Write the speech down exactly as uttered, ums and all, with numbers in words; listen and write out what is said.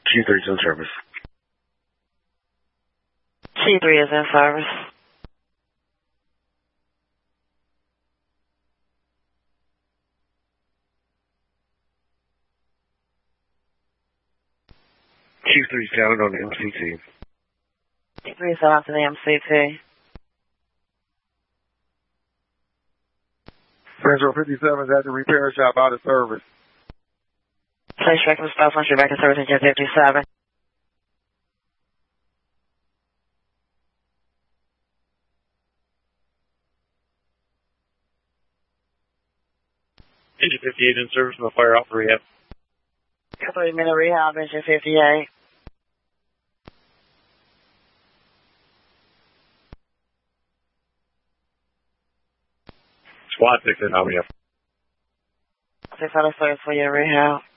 Q three is in service. Q three is in service. Q three is down on the M C T. Q three is out to the M C T. Central fifty-seven is at the repair shop out of service. Place record response once you're back in service at Jet fifty-seven. Engine fifty-eight in service with a fire out for rehab. Three minute rehab, engine fifty-eight. Squad six in, how many up? six hundred service for your rehab.